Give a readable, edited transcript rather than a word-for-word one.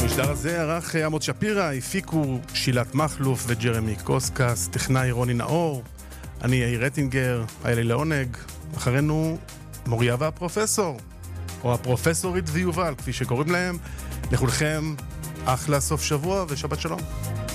המשדר הזה ערך עמוד שפירא, הפיקו שילת מחלוף וג'רמי קוסקס, טכנאי רוני נאור, אני יאיר רטינגר, היה לי לעונג, אחרינו מוריה והפרופסור, או הפרופסורית ויובל, כפי שקוראים להם. לכולכם אחלה סוף שבוע ושבת שלום.